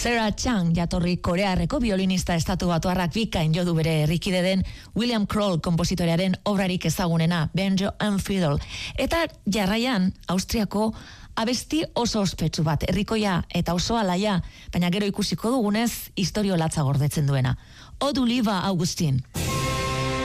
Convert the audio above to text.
Sarah Chang jatorri korearreko violinista estatu batuarrak bikain jo du bere herrikide den William Kroll konpositorearen obrarik ezagunena, Banjo and Fiddle. Eta jarraian Austriako abesti oso ospetsu bat, herrikoia eta oso alaia, baina gero ikusiko dugunez istorio latza gordetzen duena. Oduliva Augustin.